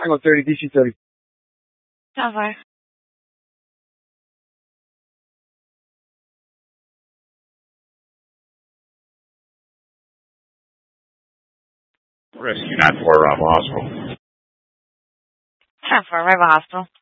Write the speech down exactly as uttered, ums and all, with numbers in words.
Tango thirty, D C thirty. ten four. Rescue nine four, Arrival Hospital. ten four, Arrival Hospital.